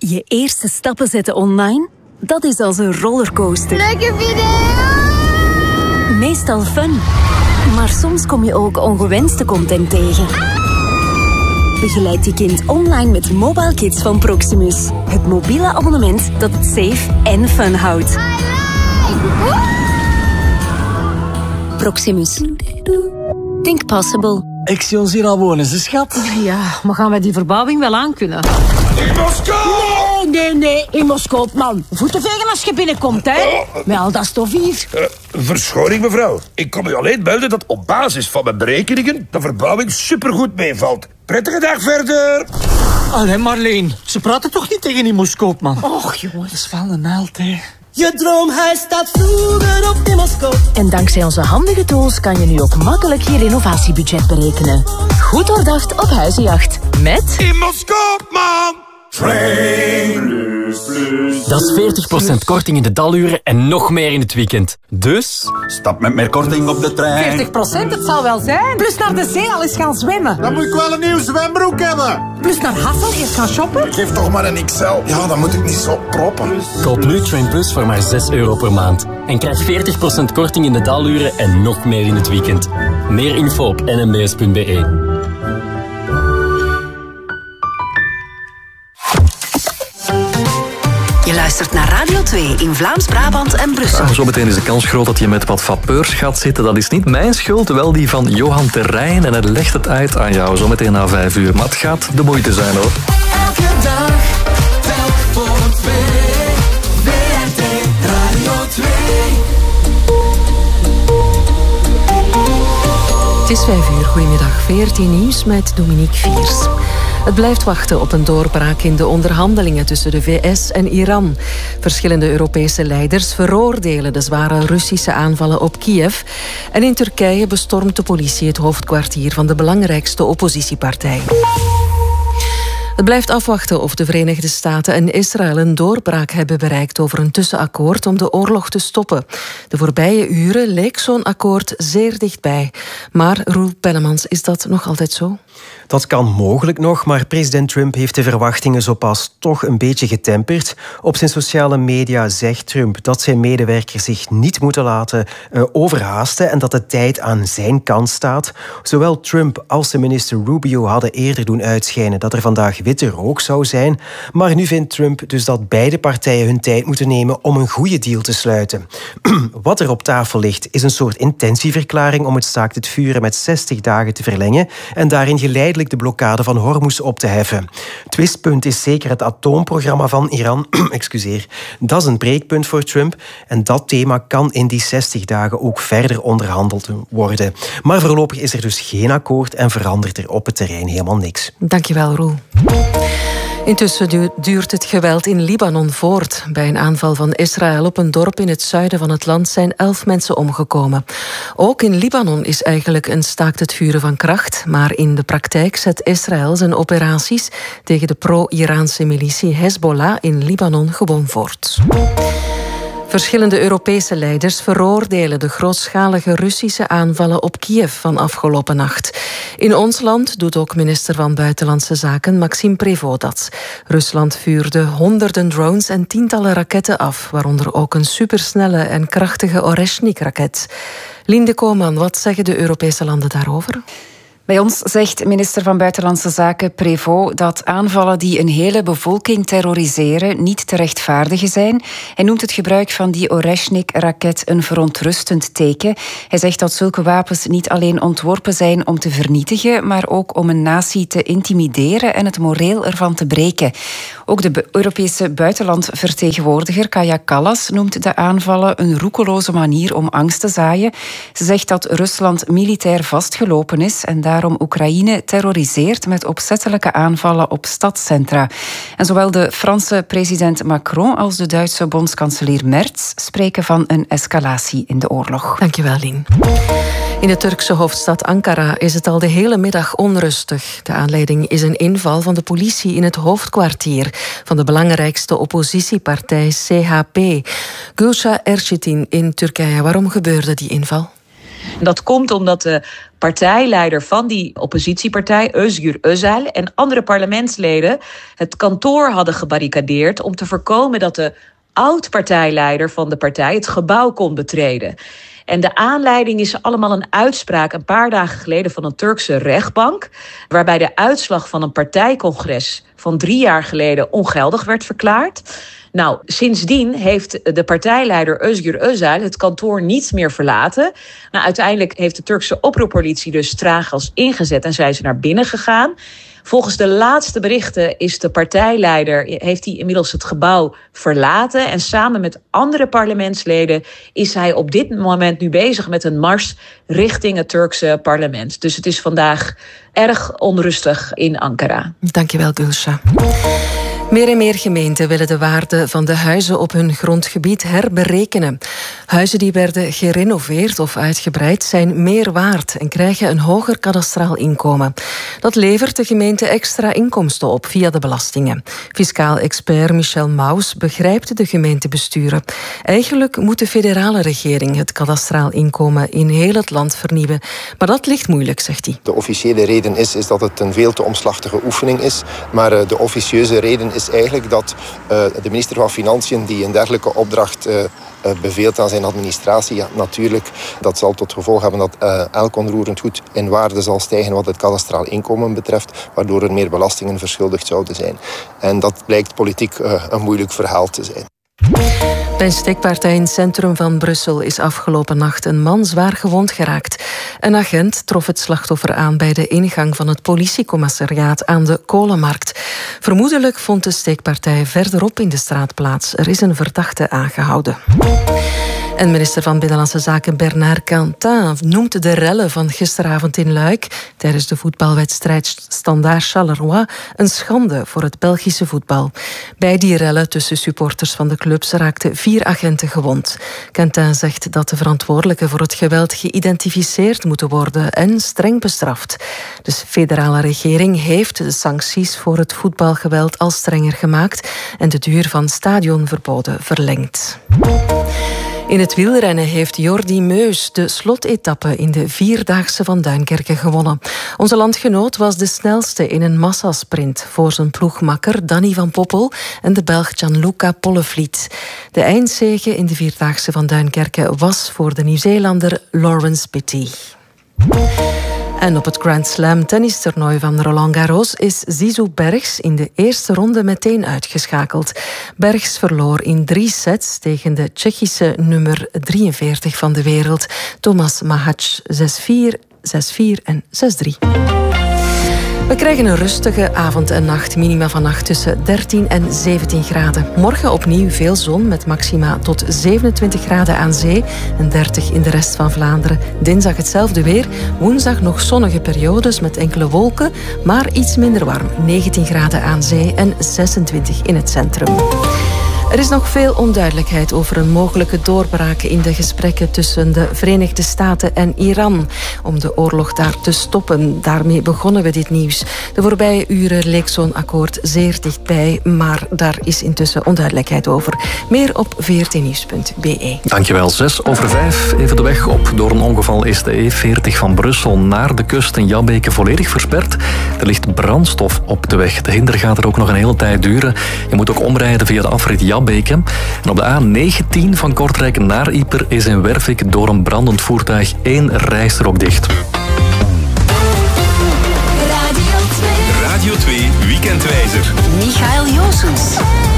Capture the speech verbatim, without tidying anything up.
Je eerste stappen zetten online? Dat is als een rollercoaster. Leuke video! Meestal fun. Maar soms kom je ook ongewenste content tegen. Begeleid je kind online met Mobile Kids van Proximus. Het mobiele abonnement dat het safe en fun houdt. Proximus. Think possible. Ik zie ons hier al wonen, ze schat. Ja, maar gaan wij die verbouwing wel aankunnen? In Moskou! Nee, nee, nee, in Moskou, man. Voeten vegen als je binnenkomt, hè? Oh. Met al dat stof hier. Uh, verschoning, mevrouw. Ik kom u alleen melden dat op basis van mijn berekeningen de verbouwing supergoed meevalt. Prettige dag verder. Allee, Marleen, ze praten toch niet tegen die Moskoopman? Och, jongens. Dat is wel een naald, hè. Je droomhuis staat vroeger op de Moskou. En dankzij onze handige tools kan je nu ook makkelijk je renovatiebudget berekenen. Goed doordacht op Huizenjacht. Met... In Moskou, man! Train. Dat is veertig procent korting in de daluren en nog meer in het weekend. Dus... Stap met meer korting op de trein. veertig procent, het zal wel zijn. Plus naar de zee al eens gaan zwemmen. Dan moet ik wel een nieuw zwembroek hebben. Plus naar Hassel eerst gaan shoppen. Geef toch maar een X L. Ja, dan moet ik niet zo proppen. Koop nu Train Plus voor maar zes euro per maand. En krijg veertig procent korting in de daluren en nog meer in het weekend. Meer info op n m b s punt b e. Je luistert naar Radio twee in Vlaams-Brabant en Brussel. Ah, zometeen is de kans groot dat je met wat vapeurs gaat zitten. Dat is niet mijn schuld, wel die van Johan Terrein. En hij legt het uit aan jou, zometeen na vijf uur. Maar het gaat de moeite zijn, hoor. Elke dag, telk voor twee. V R T Radio twee. Het is vijf uur, goedemiddag. V R T Nieuws met Dominique Viers. Het blijft wachten op een doorbraak in de onderhandelingen tussen de V S en Iran. Verschillende Europese leiders veroordelen de zware Russische aanvallen op Kiev. En in Turkije bestormt de politie het hoofdkwartier van de belangrijkste oppositiepartij. Het blijft afwachten of de Verenigde Staten en Israël een doorbraak hebben bereikt over een tussenakkoord om de oorlog te stoppen. De voorbije uren leek zo'n akkoord zeer dichtbij. Maar Roel Pellemans, is dat nog altijd zo? Dat kan mogelijk nog, maar president Trump heeft de verwachtingen zo pas toch een beetje getemperd. Op zijn sociale media zegt Trump dat zijn medewerkers zich niet moeten laten uh, overhaasten en dat de tijd aan zijn kant staat. Zowel Trump als de minister Rubio hadden eerder doen uitschijnen dat er vandaag witte rook zou zijn. Maar nu vindt Trump dus dat beide partijen hun tijd moeten nemen om een goede deal te sluiten. Wat er op tafel ligt is een soort intentieverklaring om het staakt het vuren met zestig dagen te verlengen en daarin geleidelijk de blokkade van Hormuz op te heffen. Twistpunt is zeker het atoomprogramma van Iran. Excuseer. Dat is een breekpunt voor Trump en dat thema kan in die zestig dagen ook verder onderhandeld worden. Maar voorlopig is er dus geen akkoord en verandert er op het terrein helemaal niks. Dankjewel, Roel. Intussen duurt het geweld in Libanon voort. Bij een aanval van Israël op een dorp in het zuiden van het land zijn elf mensen omgekomen. Ook in Libanon is eigenlijk een staakt het vuren van kracht, maar in de praktijk zet Israël zijn operaties tegen de pro-Iraanse militie Hezbollah in Libanon gewoon voort. Verschillende Europese leiders veroordelen de grootschalige Russische aanvallen op Kiev van afgelopen nacht. In ons land doet ook minister van Buitenlandse Zaken Maxime Prévost dat. Rusland vuurde honderden drones en tientallen raketten af, waaronder ook een supersnelle en krachtige Oreshnik-raket. Lien de Kooman, wat zeggen de Europese landen daarover? Bij ons zegt minister van Buitenlandse Zaken Prévost dat aanvallen die een hele bevolking terroriseren niet te rechtvaardigen zijn. Hij noemt het gebruik van die Oreshnik-raket een verontrustend teken. Hij zegt dat zulke wapens niet alleen ontworpen zijn om te vernietigen, maar ook om een natie te intimideren en het moreel ervan te breken. Ook de Europese buitenlandvertegenwoordiger Kaja Kallas noemt de aanvallen een roekeloze manier om angst te zaaien. Ze zegt dat Rusland militair vastgelopen is en daar daarom Oekraïne terroriseert met opzettelijke aanvallen op stadscentra. En zowel de Franse president Macron als de Duitse bondskanselier Merz spreken van een escalatie in de oorlog. Dankjewel, Lien. In de Turkse hoofdstad Ankara is het al de hele middag onrustig. De aanleiding is een inval van de politie in het hoofdkwartier van de belangrijkste oppositiepartij C H P. Gülşah Erçetin in Turkije. Waarom gebeurde die inval? En dat komt omdat de partijleider van die oppositiepartij, Özgür Özel, en andere parlementsleden het kantoor hadden gebarricadeerd om te voorkomen dat de oud-partijleider van de partij het gebouw kon betreden. En de aanleiding is allemaal een uitspraak een paar dagen geleden van een Turkse rechtbank, waarbij de uitslag van een partijcongres van drie jaar geleden ongeldig werd verklaard. Nou, sindsdien heeft de partijleider Özgür Özel het kantoor niet meer verlaten. Nou, uiteindelijk heeft de Turkse oproerpolitie dus traangas ingezet en zijn ze naar binnen gegaan. Volgens de laatste berichten is de partijleider, heeft hij inmiddels het gebouw verlaten. En samen met andere parlementsleden is hij op dit moment nu bezig met een mars richting het Turkse parlement. Dus het is vandaag erg onrustig in Ankara. Dankjewel, Gülşah. Meer en meer gemeenten willen de waarde van de huizen op hun grondgebied herberekenen. Huizen die werden gerenoveerd of uitgebreid zijn meer waard en krijgen een hoger kadastraal inkomen. Dat levert de gemeente extra inkomsten op via de belastingen. Fiscaal expert Michel Maus begrijpt de gemeentebesturen. Eigenlijk moet de federale regering het kadastraal inkomen in heel het land vernieuwen. Maar dat ligt moeilijk, zegt hij. De officiële reden is, is dat het een veel te omslachtige oefening is. Maar uh, de officieuze reden is eigenlijk dat uh, de minister van Financiën die een dergelijke opdracht uh, uh, beveelt aan zijn administratie, ja, natuurlijk, dat zal tot gevolg hebben dat uh, elk onroerend goed in waarde zal stijgen wat het kadastraal inkomen betreft, waardoor er meer belastingen verschuldigd zouden zijn. En dat blijkt politiek uh, een moeilijk verhaal te zijn. Bij een steekpartij in het centrum van Brussel is afgelopen nacht een man zwaar gewond geraakt. Een agent trof het slachtoffer aan bij de ingang van het politiecommissariaat aan de Kolenmarkt. Vermoedelijk vond de steekpartij verderop in de straat plaats. Er is een verdachte aangehouden. En minister van Binnenlandse Zaken Bernard Quentin noemt de rellen van gisteravond in Luik tijdens de voetbalwedstrijd Standaard Charleroi een schande voor het Belgische voetbal. Bij die rellen tussen supporters van de clubs raakten vier agenten gewond. Quentin zegt dat de verantwoordelijken voor het geweld geïdentificeerd moeten worden en streng bestraft. De federale regering heeft de sancties voor het voetbalgeweld al strenger gemaakt en de duur van stadionverboden verlengd. In het wielrennen heeft Jordi Meus de slotetappe in de Vierdaagse van Duinkerke gewonnen. Onze landgenoot was de snelste in een massasprint voor zijn ploegmakker Danny van Poppel en de Belg Gianluca Pollevliet. De eindzege in de Vierdaagse van Duinkerke was voor de Nieuw-Zeelander Lawrence Pitty. En op het Grand Slam tennistoernooi van Roland Garros is Zizou Bergs in de eerste ronde meteen uitgeschakeld. Bergs verloor in drie sets tegen de Tsjechische nummer drieënveertig van de wereld, Thomas Mahac, zes vier, zes vier en zes drie. We krijgen een rustige avond en nacht. Minima vannacht tussen dertien en zeventien graden. Morgen opnieuw veel zon met maxima tot zevenentwintig graden aan zee en dertig in de rest van Vlaanderen. Dinsdag hetzelfde weer. Woensdag nog zonnige periodes met enkele wolken, maar iets minder warm. negentien graden aan zee en zesentwintig in het centrum. Er is nog veel onduidelijkheid over een mogelijke doorbraak in de gesprekken tussen de Verenigde Staten en Iran om de oorlog daar te stoppen. Daarmee begonnen we dit nieuws. De voorbije uren leek zo'n akkoord zeer dichtbij, maar daar is intussen onduidelijkheid over. Meer op v r t nieuws punt b e. Dankjewel. Zes over vijf. Even de weg op. Door een ongeval is de E veertig van Brussel naar de kust in Jabbeke volledig versperd. Er ligt brandstof op de weg. De hinder gaat er ook nog een hele tijd duren. Je moet ook omrijden via de afrit Jabbeke. En op de A negentien van Kortrijk naar Ieper is in Wervik door een brandend voertuig één rijstrook dicht. Radio twee Weekendwijzer. Michael Joosens.